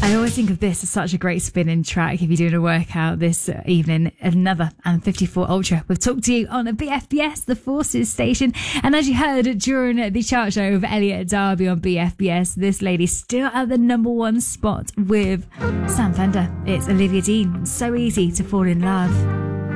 I always think of this as such a great spinning track if you're doing a workout this evening. Another M54 Ultra. We've talked to you on a BFBS, the Forces station. And as you heard during the chart show of Elliot Darby on BFBS, this lady's still at the number one spot with Sam Fender. It's Olivia Dean. So easy to fall in love.